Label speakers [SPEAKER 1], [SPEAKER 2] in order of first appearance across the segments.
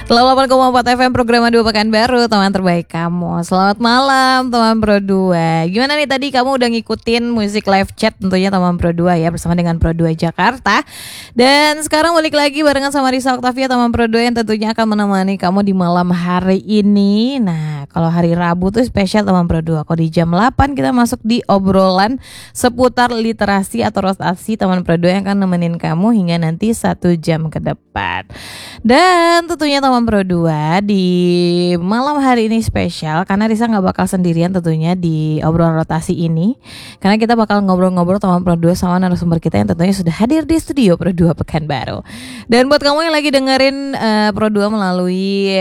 [SPEAKER 1] 88,4 FM program Dua Pekanbaru, teman terbaik kamu. Selamat malam teman Pro 2. Gimana nih tadi kamu udah ngikutin musik live chat tentunya teman Pro 2 ya, bersama dengan Pro 2 Jakarta. Dan sekarang balik lagi barengan sama Risa Oktavia teman Pro 2 yang tentunya akan menemani kamu di malam hari ini. Nah, kalau hari Rabu tuh spesial teman Pro 2. Kalau di jam 8 kita masuk di obrolan seputar literasi atau rotasi teman Pro 2 yang akan nemenin kamu hingga nanti 1 jam ke depan. Dan tentunya teman Pro 2 di malam hari ini spesial karena Risa gak bakal sendirian tentunya di obrolan rotasi ini, karena kita bakal ngobrol-ngobrol teman Pro 2 sama narasumber kita yang tentunya sudah hadir di studio Pro 2 Pekanbaru. Dan buat kamu yang lagi dengerin Pro 2 melalui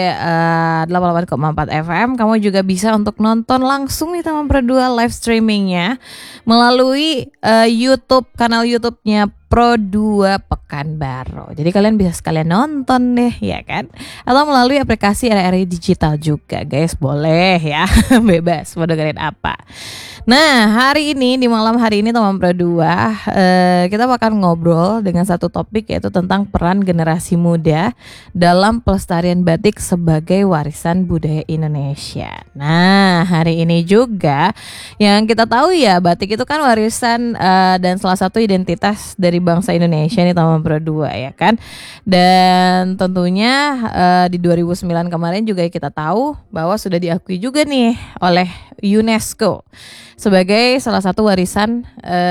[SPEAKER 1] 88,4 FM, kamu juga bisa untuk nonton langsung nih teman Pro 2 live streamingnya melalui YouTube, kanal YouTube-nya Pro 2 Pekanbaru. Jadi kalian bisa sekalian nonton deh ya kan, atau melalui aplikasi RRI Digital juga guys, boleh ya. Bebas mau dengerin apa. Nah, hari ini di malam hari ini teman Pro 2 kita bakal ngobrol dengan satu topik, yaitu tentang peran generasi muda dalam pelestarian batik sebagai warisan budaya Indonesia. Nah, hari ini juga yang kita tahu ya, batik itu kan warisan dan salah satu identitas dari bangsa Indonesia nih teman Pro 2 ya kan. Dan tentunya di 2009 kemarin juga kita tahu bahwa sudah diakui juga nih oleh UNESCO sebagai salah satu warisan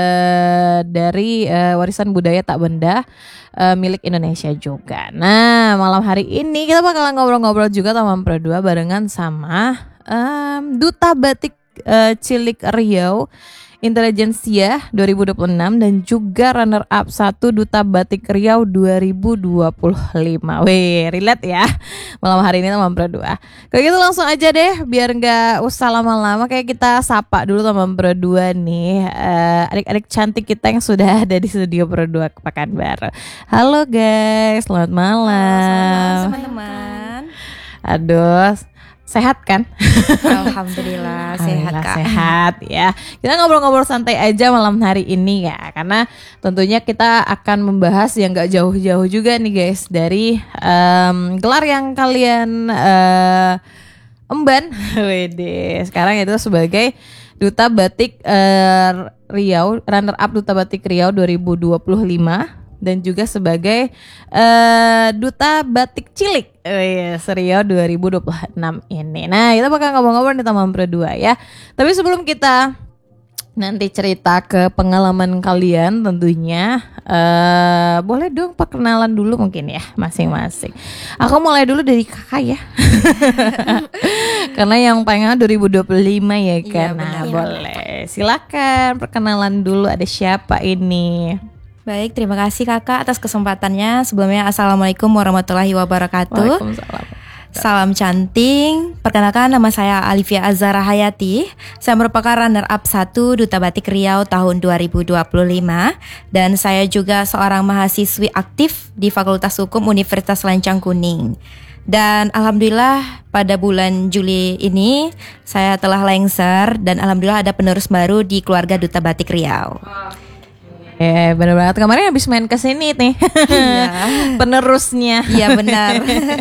[SPEAKER 1] dari warisan budaya tak benda milik Indonesia juga. Nah, malam hari ini kita bakalan ngobrol-ngobrol juga teman Pro 2 barengan sama Duta Batik Cilik Riau Intelijensia 2026 dan juga runner up 1 Duta Batik Riau 2025. Wih, relate ya malam hari ini teman Pro 2. Kalau gitu langsung aja deh, biar gak usah lama-lama, kayak kita sapa dulu teman Pro 2 nih, adik-adik cantik kita yang sudah ada di studio Pro 2 Pekanbaru. Halo guys, selamat malam.
[SPEAKER 2] Halo teman-teman.
[SPEAKER 1] Aduh, sehat kan?
[SPEAKER 2] Alhamdulillah sehat Kak.
[SPEAKER 1] Sehat ya. Kita ngobrol-ngobrol santai aja malam hari ini ya, karena tentunya kita akan membahas yang gak jauh-jauh juga nih guys dari gelar yang kalian emban. Wede. Sekarang itu sebagai Duta Batik Riau, runner up Duta Batik Riau 2025. Dan juga sebagai Duta Batik Cilik Riau 2026 ini. Nah, kita bakal ngobrol-ngobrol nih teman Pro 2 ya. Tapi sebelum kita nanti cerita ke pengalaman kalian tentunya, boleh dong perkenalan dulu mungkin ya masing-masing. Aku mulai dulu dari kakak ya. Karena yang pengen 2025 ya kan. Nah, boleh. Silakan perkenalan dulu, ada siapa ini?
[SPEAKER 2] Baik, terima kasih kakak atas kesempatannya. Sebelumnya assalamualaikum warahmatullahi wabarakatuh.
[SPEAKER 1] Waalaikumsalam.
[SPEAKER 2] Salam cantik. Perkenalkan, nama saya Alifia Azhara Hayati. Saya merupakan runner up 1 Duta Batik Riau tahun 2025. Dan saya juga seorang mahasiswi aktif di Fakultas Hukum Universitas Lancang Kuning. Dan alhamdulillah pada bulan Juli ini saya telah lengser dan alhamdulillah ada penerus baru di keluarga Duta Batik Riau.
[SPEAKER 1] Bener banget, kemarin habis main kesini nih. Iya. Penerusnya.
[SPEAKER 2] Iya benar.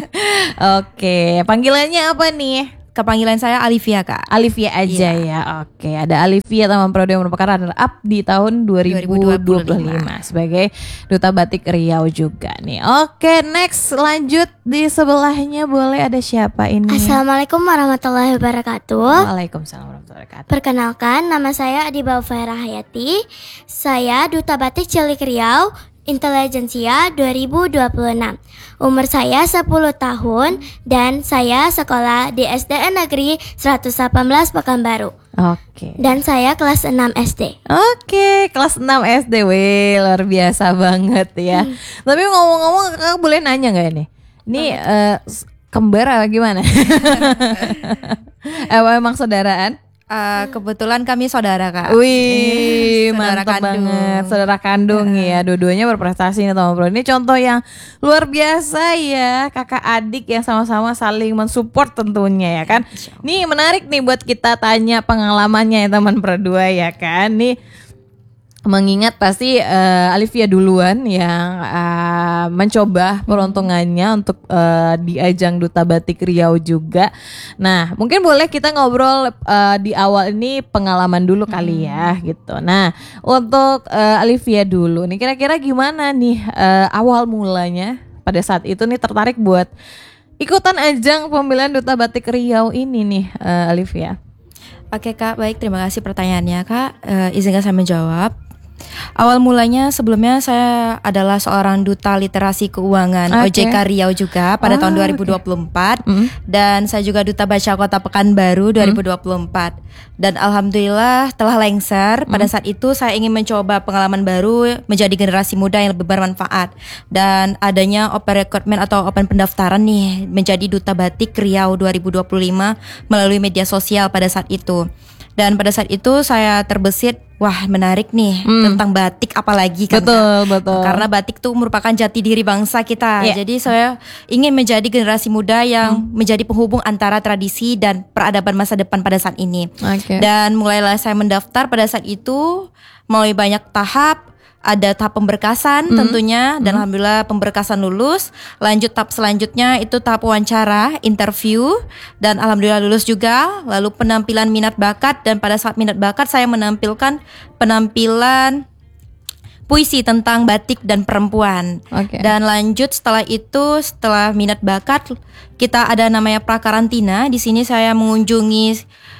[SPEAKER 1] Oke, panggilannya apa nih?
[SPEAKER 2] Kepanggilan saya Alifia Kak.
[SPEAKER 1] Alifia aja ya. Oke, ada Alifia teman Pro 2 yang merupakan runner up di tahun 2025 sebagai Duta Batik Riau juga nih. Oke, next lanjut di sebelahnya, boleh ada siapa ini?
[SPEAKER 3] Assalamualaikum warahmatullahi wabarakatuh.
[SPEAKER 1] Waalaikumsalam warahmatullahi wabarakatuh.
[SPEAKER 3] Perkenalkan, nama saya Adiba Ufaira Hayati. Saya Duta Batik Cilik Riau Intelijensia 2026. Umur saya 10 tahun dan saya sekolah di SDN Negeri 118 Pekanbaru.
[SPEAKER 1] Oke.
[SPEAKER 3] Dan saya kelas 6 SD.
[SPEAKER 1] Oke, kelas 6 SD. Wih, luar biasa banget ya. Tapi ngomong-ngomong, kakak boleh nanya gak ini? Ini kembar apa gimana? Emang saudaraan?
[SPEAKER 2] Kebetulan kami saudara Kak.
[SPEAKER 1] Wih, mantap banget. Saudara kandung ya. Dua-duanya berprestasi nih teman Pro. Ini contoh yang luar biasa ya. Kakak adik yang sama-sama saling mensupport tentunya ya kan. Nih menarik nih buat kita tanya pengalamannya ya teman Pro 2 ya kan. Nih Mengingat pasti Alivia duluan yang mencoba peruntungannya untuk di ajang Duta Batik Riau juga. Nah, mungkin boleh kita ngobrol di awal ini pengalaman dulu kali ya gitu. Nah, untuk Alivia dulu nih, kira-kira gimana nih awal mulanya pada saat itu nih tertarik buat ikutan ajang pemilihan Duta Batik Riau ini nih, Alivia?
[SPEAKER 2] Oke Kak, baik, terima kasih pertanyaannya Kak. Izinkan saya menjawab. Awal mulanya sebelumnya saya adalah seorang duta literasi keuangan OJK Riau juga pada tahun 2024 dan saya juga duta baca Kota Pekanbaru 2024 dan alhamdulillah telah lengser. Pada saat itu saya ingin mencoba pengalaman baru menjadi generasi muda yang lebih bermanfaat dan adanya open recruitment atau open pendaftaran nih menjadi Duta Batik Riau 2025 melalui media sosial pada saat itu. Dan pada saat itu saya terbesit, wah menarik nih tentang batik apalagi kan.
[SPEAKER 1] Betul.
[SPEAKER 2] Karena batik itu merupakan jati diri bangsa kita. Jadi saya ingin menjadi generasi muda yang menjadi penghubung antara tradisi dan peradaban masa depan pada saat ini. Dan mulailah saya mendaftar pada saat itu melalui banyak tahap. Ada tahap pemberkasan tentunya dan alhamdulillah pemberkasan lulus. Lanjut tahap selanjutnya itu tahap wawancara, interview dan alhamdulillah lulus juga. Lalu penampilan minat bakat dan pada saat minat bakat saya menampilkan penampilan puisi tentang batik dan perempuan. Dan lanjut setelah itu, setelah minat bakat kita ada namanya prakarantina. Di sini saya mengunjungi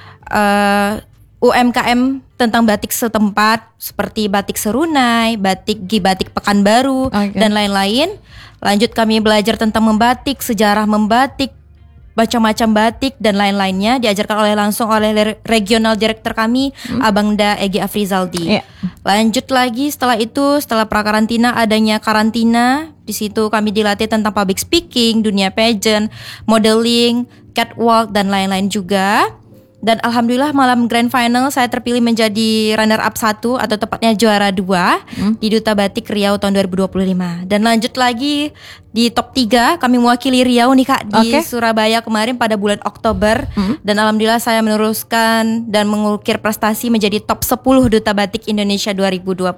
[SPEAKER 2] UMKM tentang batik setempat seperti batik Serunai, batik Pekanbaru dan lain-lain. Lanjut kami belajar tentang membatik, sejarah membatik, macam-macam batik dan lain-lainnya diajarkan langsung oleh regional director kami Abang Da Egi Afrizaldi. Lanjut lagi setelah itu, setelah prakarantina adanya karantina. Di situ kami dilatih tentang public speaking, dunia pageant, modeling, catwalk dan lain-lain juga. Dan alhamdulillah malam grand final saya terpilih menjadi runner up 1 atau tepatnya juara 2 di Duta Batik Riau tahun 2025. Dan lanjut lagi di top 3 kami mewakili Riau nih Kak di Surabaya kemarin pada bulan Oktober. Dan alhamdulillah saya meneruskan dan mengukir prestasi menjadi top 10 Duta Batik Indonesia 2025.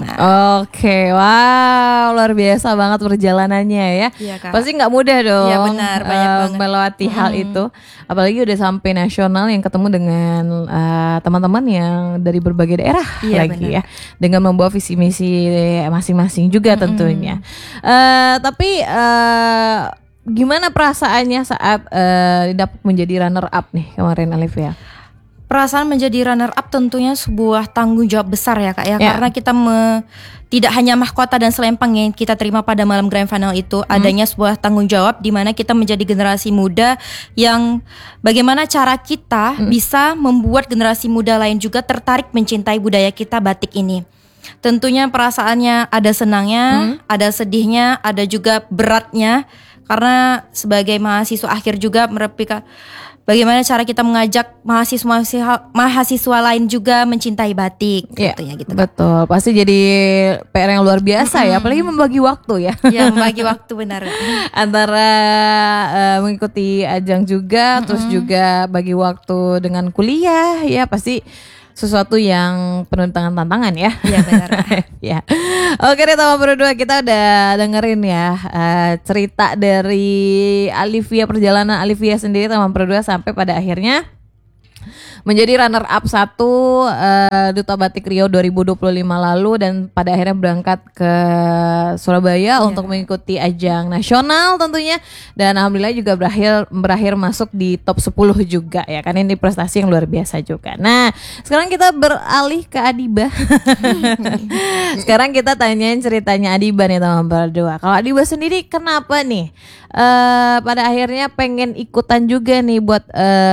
[SPEAKER 1] Wow, luar biasa banget perjalanannya ya.
[SPEAKER 2] Iya, Kak.
[SPEAKER 1] Pasti nggak mudah dong.
[SPEAKER 2] Iya benar, banyak banget
[SPEAKER 1] melewati hal itu. Apalagi udah sampai nasional yang ketemu dengan teman-teman yang dari berbagai daerah lagi ya, dengan membawa visi misi masing-masing juga tentunya. Tapi gimana perasaannya saat dapat menjadi runner up nih kemarin, Alivia?
[SPEAKER 2] Perasaan menjadi runner up tentunya sebuah tanggung jawab besar ya Kak ya. Karena kita tidak hanya mahkota dan selempang yang kita terima pada malam grand final itu, adanya sebuah tanggung jawab di mana kita menjadi generasi muda yang bagaimana cara kita bisa membuat generasi muda lain juga tertarik mencintai budaya kita batik ini. Tentunya perasaannya ada senangnya, ada sedihnya, ada juga beratnya. Karena sebagai mahasiswa akhir juga bagaimana cara kita mengajak mahasiswa lain juga mencintai batik gitu.
[SPEAKER 1] Betul, pasti jadi PR yang luar biasa ya, apalagi membagi waktu ya.
[SPEAKER 2] Ya, membagi waktu benar.
[SPEAKER 1] Antara mengikuti ajang juga, terus juga bagi waktu dengan kuliah ya, pasti sesuatu yang penuh dengan tantangan ya.
[SPEAKER 2] Iya benar.
[SPEAKER 1] Ya. Oke deh teman berdua, kita udah dengerin ya cerita dari Alivia, perjalanan Alivia sendiri teman berdua sampai pada akhirnya menjadi runner up 1 Duta Batik Riau 2025 lalu dan pada akhirnya berangkat ke Surabaya untuk mengikuti ajang nasional tentunya, dan alhamdulillah juga berakhir masuk di top 10 juga ya kan, ini prestasi yang luar biasa juga. Nah sekarang kita beralih ke Adiba. Sekarang kita tanyain ceritanya Adiba nih teman berdua. Kalau Adiba sendiri kenapa nih pada akhirnya pengen ikutan juga nih buat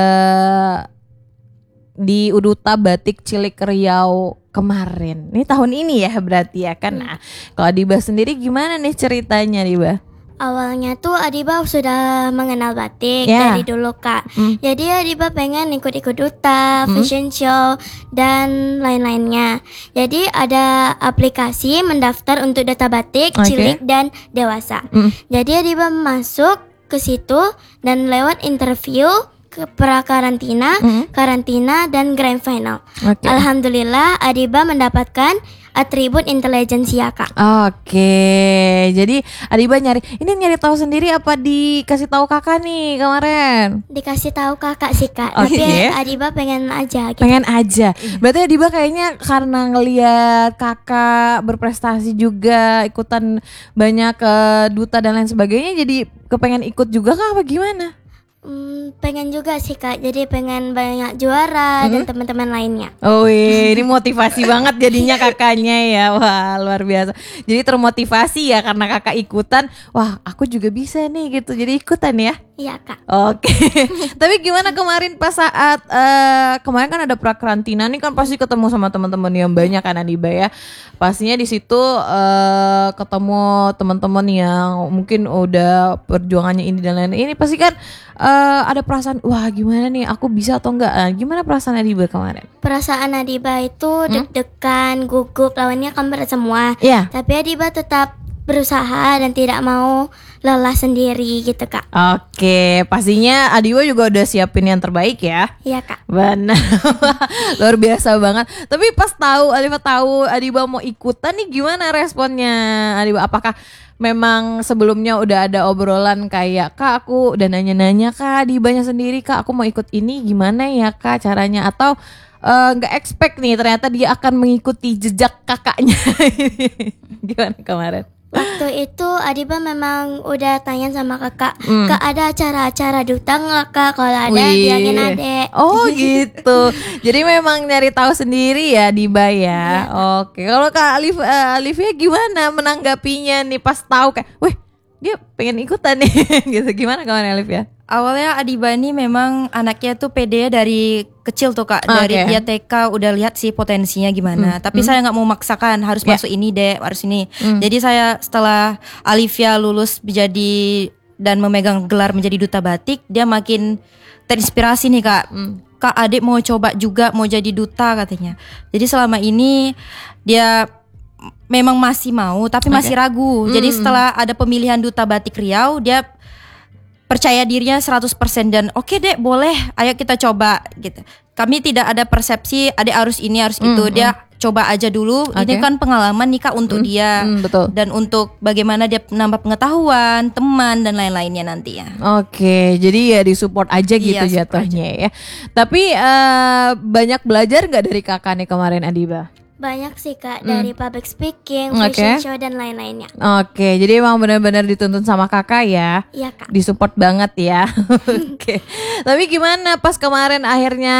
[SPEAKER 1] di Duta Batik Cilik Riau kemarin. Ini tahun ini ya berarti ya kan. Nah, kalau Adiba sendiri gimana nih ceritanya, Adiba?
[SPEAKER 3] Awalnya tuh Adiba sudah mengenal batik dari dulu Kak. Jadi Adiba pengen ikut-ikut duta, fashion show dan lain-lainnya. Jadi ada aplikasi mendaftar untuk duta batik cilik dan dewasa. Jadi Adiba masuk ke situ dan lewat interview ke prakarantina, karantina dan grand final. Alhamdulillah Adiba mendapatkan atribut intelijensia Kak.
[SPEAKER 1] Oke, jadi Adiba nyari tahu sendiri apa dikasih tahu kakak nih kemarin?
[SPEAKER 3] Dikasih tahu kakak sih Kak,
[SPEAKER 1] Oke.
[SPEAKER 3] tapi Adiba pengen aja gitu.
[SPEAKER 1] Pengen aja. Berarti Adiba kayaknya karena ngelihat kakak berprestasi juga, ikutan banyak duta dan lain sebagainya, jadi kepengen ikut juga kah apa gimana?
[SPEAKER 3] Pengen juga sih Kak, jadi pengen banyak juara dan teman-teman lainnya.
[SPEAKER 1] Oh ini motivasi banget jadinya kakaknya ya. Wah luar biasa. Jadi termotivasi ya karena kakak ikutan. Wah aku juga bisa nih gitu, jadi ikutan ya.
[SPEAKER 3] Iya Kak.
[SPEAKER 1] Oke. Tapi gimana kemarin pas saat kemarin kan ada prakarantina nih kan pasti ketemu sama teman-teman yang banyak kan Adiba ya. Pastinya di situ ketemu teman-teman yang mungkin udah perjuangannya ini dan lain-lain. Ini pasti kan ada perasaan wah gimana nih aku bisa atau enggak. Gimana perasaan Adiba kemarin?
[SPEAKER 3] Perasaan Adiba itu deg-degan, gugup, lawannya kan berat semua.
[SPEAKER 1] Iya.
[SPEAKER 3] Tapi Adiba tetap berusaha dan tidak mau lelah sendiri gitu Kak.
[SPEAKER 1] Oke, pastinya Adiba juga udah siapin yang terbaik ya.
[SPEAKER 3] Iya Kak.
[SPEAKER 1] Benar. Luar biasa banget. Tapi pas tahu Adiba mau ikutan nih gimana responnya Adiba? Apakah memang sebelumnya udah ada obrolan kayak Kak aku udah nanya-nanya Kak Adibanya sendiri Kak aku mau ikut ini gimana ya Kak caranya atau nggak expect nih ternyata dia akan mengikuti jejak kakaknya. Gimana kemarin?
[SPEAKER 3] Waktu itu Adiba memang udah tanya sama kakak, Kak ada acara-acara duta nggak Kak? Kalau ada bilangin adek.
[SPEAKER 1] Oh gitu. Jadi memang nyari tahu sendiri ya Adiba ya. Oke. Kalau Kak Alivia gimana menanggapinya nih pas tahu kayak, wih dia pengen ikutan nih gitu. Gimana kemarin Alivia?
[SPEAKER 2] Awalnya Adiba ini memang anaknya tuh pede dari kecil tuh Kak. Dari dia TK udah lihat sih potensinya gimana. Tapi saya gak mau maksakan harus masuk ini deh, harus ini. Jadi saya setelah Alivia lulus menjadi dan memegang gelar menjadi duta batik, dia makin terinspirasi nih Kak. Kak adik mau coba juga mau jadi duta katanya. Jadi selama ini dia memang masih mau tapi masih ragu. Jadi setelah ada pemilihan duta batik Riau, dia percaya dirinya 100% dan oke deh boleh ayo kita coba gitu. Kami tidak ada persepsi adik harus ini harus itu. Dia coba aja dulu. Ini kan pengalaman nih Kak untuk dia.
[SPEAKER 1] Betul.
[SPEAKER 2] Dan untuk bagaimana dia menambah pengetahuan, teman dan lain-lainnya nanti ya.
[SPEAKER 1] Oke, jadi ya disupport aja gitu
[SPEAKER 2] Iya, support
[SPEAKER 1] jatuhnya ya. Tapi banyak belajar gak dari kakak nih kemarin Adiba?
[SPEAKER 3] Banyak sih Kak, dari public speaking,
[SPEAKER 1] Oke.
[SPEAKER 3] fashion show dan lain-lainnya.
[SPEAKER 1] Oke, jadi emang benar-benar dituntun sama kakak ya.
[SPEAKER 3] Iya Kak.
[SPEAKER 1] Disupport banget ya. Oke. Tapi gimana pas kemarin akhirnya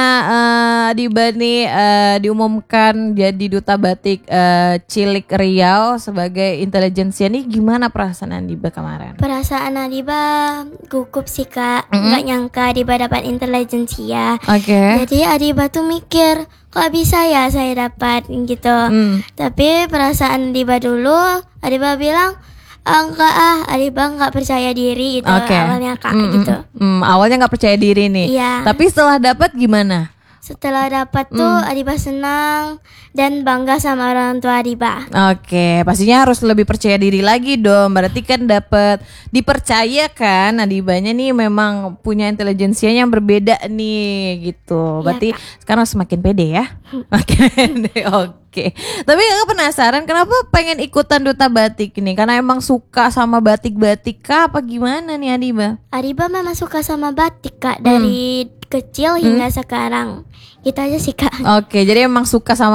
[SPEAKER 1] Adiba nih diumumkan jadi duta batik Cilik Riau sebagai intelijensia nih gimana perasaan Adiba kemarin?
[SPEAKER 3] Perasaan Adiba gugup sih Kak, nggak nyangka Adiba dapat intelijensia.
[SPEAKER 1] Oke.
[SPEAKER 3] Jadi Adiba tuh mikir, kok bisa ya saya dapat gitu. Tapi perasaan Adiba dulu, Adiba bilang enggak Adiba nggak percaya diri gitu awalnya Kak gitu.
[SPEAKER 1] Awalnya nggak percaya diri nih.
[SPEAKER 3] Iya.
[SPEAKER 1] Tapi setelah dapat gimana?
[SPEAKER 3] Setelah dapat tuh Adiba senang dan bangga sama orang tua Adiba.
[SPEAKER 1] Oke, pastinya harus lebih percaya diri lagi dong. Berarti kan dapat dipercaya kan Adibanya nih memang punya intelijensianya yang berbeda nih gitu. Berarti sekarang semakin pede ya. Makin pede. Oke. Tapi aku penasaran kenapa pengen ikutan duta batik ini? Karena emang suka sama batik-batik kah apa gimana nih Adiba?
[SPEAKER 3] Adiba memang suka sama batik Kak dari kecil hingga sekarang. Gitu aja sih Kak.
[SPEAKER 1] Oke, jadi emang suka sama